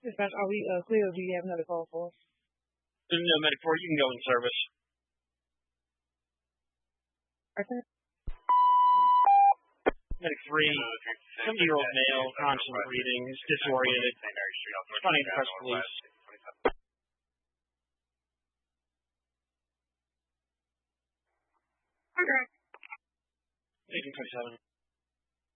Dispatch, are we clear or do you have another call for us? No, Medic 4, you can go in service. Okay. Medic 3, 70-year-old male, constant breathing, is disoriented, responding to press police. Okay. Agent 27.